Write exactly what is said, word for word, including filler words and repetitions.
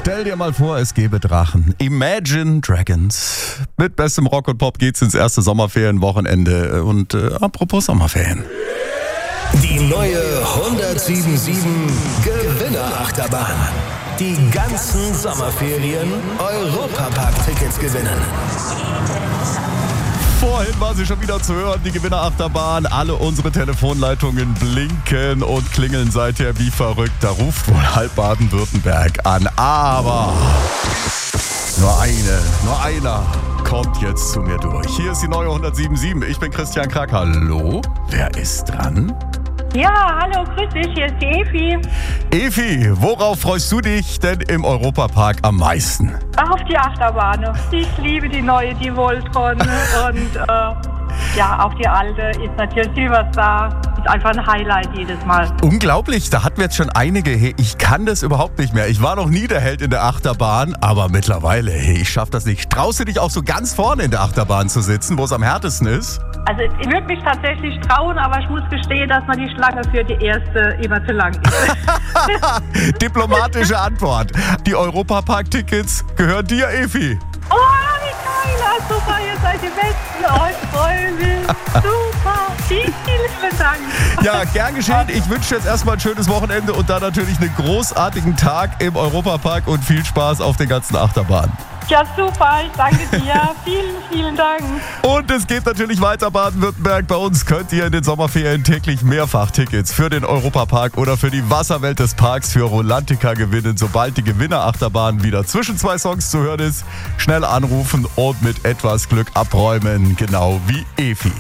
Stell dir mal vor, es gäbe Drachen. Imagine Dragons. Mit bestem Rock und Pop geht's ins erste Sommerferienwochenende. Und äh, apropos Sommerferien. Die neue hundertsieben Komma sieben Gewinnerachterbahn. Die ganzen Sommerferien Europapark-Tickets gewinnen. Vorhin war sie schon wieder zu hören, die Gewinnerachterbahn. Alle unsere Telefonleitungen blinken und klingeln seither wie verrückt. Da ruft wohl halb Baden-Württemberg an. Aber nur eine, nur einer kommt jetzt zu mir durch. Hier ist die neue hundertsieben Komma sieben. Ich bin Christian Krack. Hallo, wer ist dran? Ja, hallo, grüß dich, hier ist die Efi. Efi, worauf freust du dich denn im Europapark am meisten? Auf die Achterbahn. Ich liebe die neue, die Voltron. Und äh, ja, auch die alte ist natürlich Silverstar. Ist einfach ein Highlight jedes Mal. Unglaublich, da hatten wir jetzt schon einige. Hey, ich kann das überhaupt nicht mehr. Ich war noch nie der Held in der Achterbahn, aber mittlerweile, hey, ich schaff das nicht. Traust du dich auch so ganz vorne in der Achterbahn zu sitzen, wo es am härtesten ist? Also ich würde mich tatsächlich trauen, aber ich muss gestehen, dass man die Schlange für die erste immer zu lang ist. Diplomatische Antwort. Die Europapark-Tickets gehören dir, Efi. Oh, wie geil! Ah, super, ihr seid die Besten. Oh, ich freue mich. Super. Vielen, vielen Dank. Ja, gern geschehen. Ich wünsche dir jetzt erstmal ein schönes Wochenende und dann natürlich einen großartigen Tag im Europapark und viel Spaß auf den ganzen Achterbahnen. Ja, super. Ich danke dir. Vielen, vielen Dank. Und es geht natürlich weiter, Baden-Württemberg. Bei uns könnt ihr in den Sommerferien täglich mehrfach Tickets für den Europapark oder für die Wasserwelt des Parks für Rolantica gewinnen. Sobald die Gewinnerachterbahn wieder zwischen zwei Songs zu hören ist, schnell anrufen und mit etwas Glück abräumen. Genau wie Efi.